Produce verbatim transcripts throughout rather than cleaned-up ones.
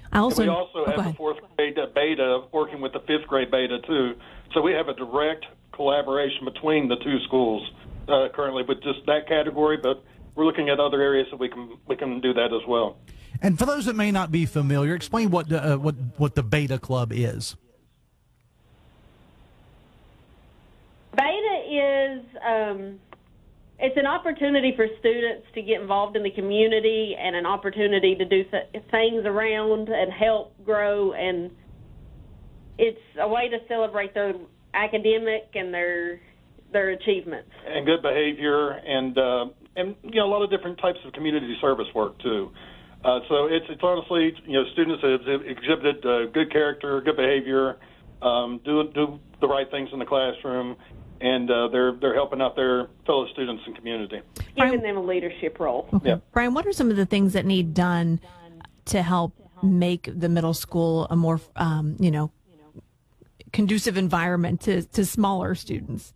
I also, and we also oh, have the fourth grade beta working with the fifth grade beta, too. So we have a direct collaboration between the two schools uh, currently with just that category, but we're looking at other areas that we can we can do that as well. And for those that may not be familiar, explain what uh, what what the Beta Club is. Beta is um, it's an opportunity for students to get involved in the community and an opportunity to do things around and help grow, and it's a way to celebrate their academic and their their achievements and good behavior, and uh, and you know a lot of different types of community service work too. Uh, so it's it's honestly you know students that have exhibited uh, good character, good behavior, um, do do the right things in the classroom, and uh, they're they're helping out their fellow students and community, giving them a leadership role. Okay. Yeah. Brian, what are some of the things that need done to help make the middle school a more um, you know conducive environment to, to smaller students?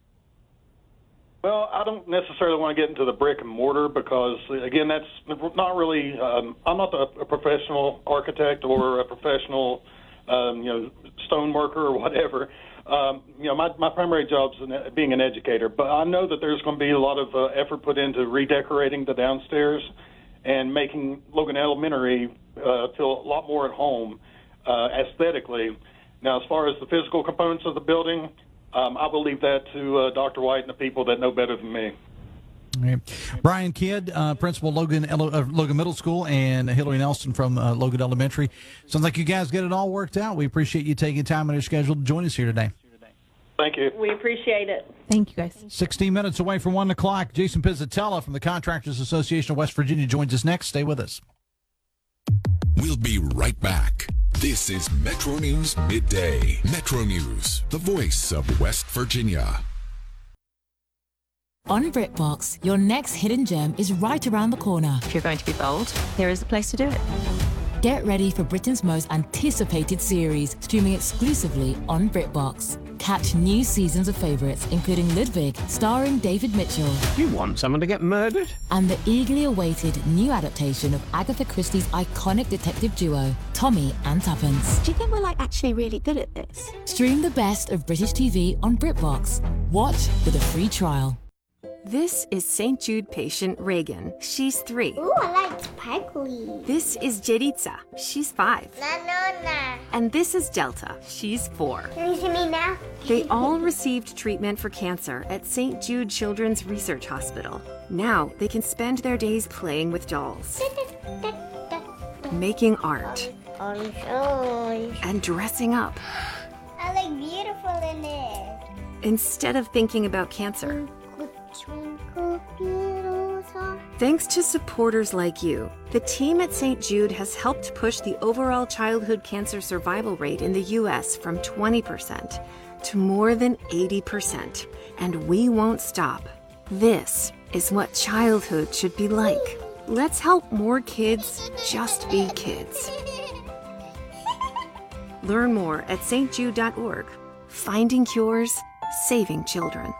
Well, I don't necessarily want to get into the brick and mortar because, again, that's not really. Um, I'm not a, a professional architect or a professional, um, you know, stoneworker or whatever. Um, you know, my my primary job is an, being an educator, but I know that there's going to be a lot of uh, effort put into redecorating the downstairs and making Logan Elementary uh, feel a lot more at home uh, aesthetically. Now, as far as the physical components of the building, um, I will leave that to uh, Doctor White and the people that know better than me. All right. Brian Kidd, uh, Principal Logan Ele- uh, Logan Middle School, and Hillary Nelson from uh, Logan Elementary. Sounds like you guys get it all worked out. We appreciate you taking time on your schedule to join us here today. Thank you. We appreciate it. Thank you, guys. sixteen minutes away from one o'clock. Jason Pizzatella from the Contractors Association of West Virginia joins us next. Stay with us. We'll be right back. This is Metro News Midday. Metro News, the voice of West Virginia. On BritBox, your next hidden gem is right around the corner. If you're going to be bold, here is the place to do it. Get ready for Britain's most anticipated series, streaming exclusively on BritBox. Catch new seasons of favourites, including Ludwig, starring David Mitchell. You want someone to get murdered? And the eagerly awaited new adaptation of Agatha Christie's iconic detective duo, Tommy and Tuppence. Do you think we're like actually really good at this? Stream the best of British T V on BritBox. Watch with a free trial. This is Saint Jude patient Reagan. She's three. Ooh, I like sparkly. This is Jeritza. She's five. Na, na, na. And this is Delta. She's four. Can you see me now? They all received treatment for cancer at Saint Jude Children's Research Hospital. Now they can spend their days playing with dolls, making art, and dressing up. I look beautiful in it. Instead of thinking about cancer. Thanks to supporters like you, the team at Saint Jude has helped push the overall childhood cancer survival rate in the U S from twenty percent to more than eighty percent. And we won't stop. This is what childhood should be like. Let's help more kids just be kids. Learn more at S T jude dot org. Finding cures, saving children.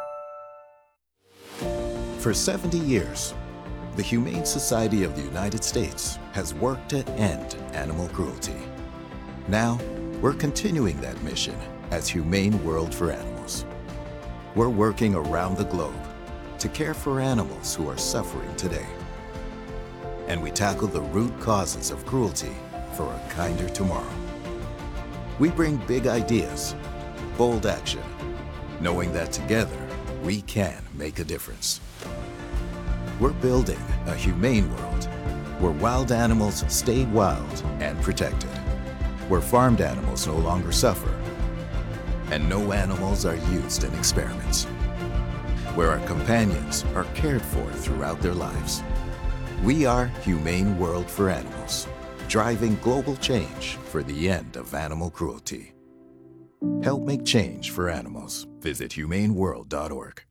For seventy years, the Humane Society of the United States has worked to end animal cruelty. Now, we're continuing that mission as Humane World for Animals. We're working around the globe to care for animals who are suffering today. And we tackle the root causes of cruelty for a kinder tomorrow. We bring big ideas, bold action, knowing that together we can make a difference. We're building a humane world where wild animals stay wild and protected, where farmed animals no longer suffer, and no animals are used in experiments, where our companions are cared for throughout their lives. We are Humane World for Animals, driving global change for the end of animal cruelty. Help make change for animals. Visit humane world dot org.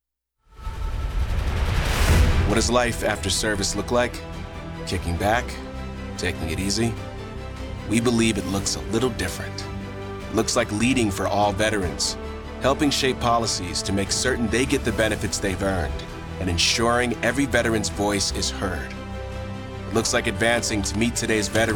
What does life after service look like? Kicking back? Taking it easy? We believe it looks a little different. It looks like leading for all veterans, helping shape policies to make certain they get the benefits they've earned, and ensuring every veteran's voice is heard. It looks like advancing to meet today's veterans